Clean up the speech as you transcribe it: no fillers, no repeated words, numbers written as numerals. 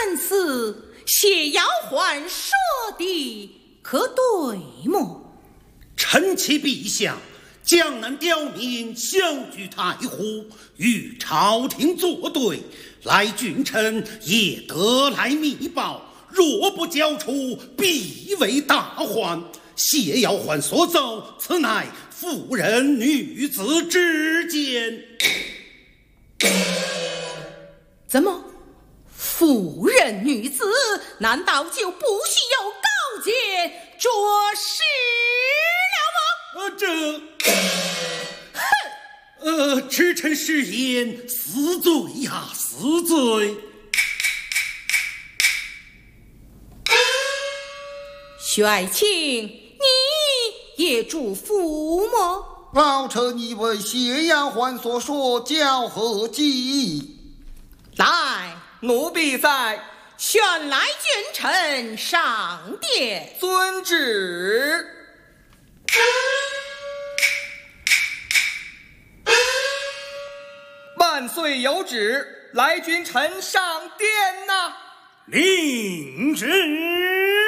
臣思谢丫鬟说的可对么？ 臣启陛下，江南刁民相聚太湖，与朝廷作对，来君臣也得来密报，若不交出，必为大患。谢丫鬟所奏，此乃妇人女子之间。 怎么，妇人女子难道就不需有告诫着实了吗？迟臣失言，死罪呀，死罪！ 薛庆，你也祝福么？ 老臣以为谢丫鬟所说交何记忆？ 来，奴婢在，宣来君臣上殿。 遵旨。万岁有旨，来君臣上殿呐！ 领旨。